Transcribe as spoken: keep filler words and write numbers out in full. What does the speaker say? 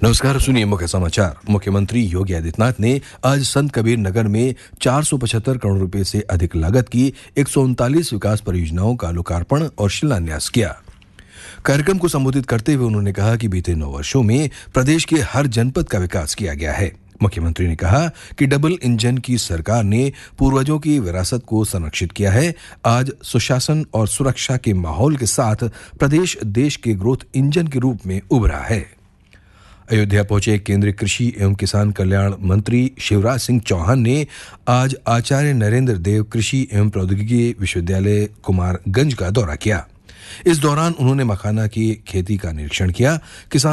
नमस्कार, सुनिए मुख्य समाचार। मुख्यमंत्री योगी आदित्यनाथ ने आज संत कबीर नगर में चार सौ पचहत्तर करोड़ रुपए से अधिक लागत की एक सौ उनतालीस विकास परियोजनाओं का लोकार्पण और शिलान्यास किया। कार्यक्रम को संबोधित करते हुए उन्होंने कहा कि बीते नौ वर्षों में प्रदेश के हर जनपद का विकास किया गया है। मुख्यमंत्री ने कहा कि डबल इंजन की सरकार ने पूर्वजों की विरासत को संरक्षित किया है। आज सुशासन और सुरक्षा के माहौल के साथ प्रदेश देश के ग्रोथ इंजन के रूप में उभरा है। अयोध्या पहुंचे केंद्रीय कृषि एवं किसान कल्याण मंत्री शिवराज सिंह चौहान ने आज आचार्य नरेंद्र देव कृषि एवं प्रौद्योगिकी विश्वविद्यालय कुमारगंज का दौरा किया। इस दौरान उन्होंने मखाना की खेती का निरीक्षण किया। किसान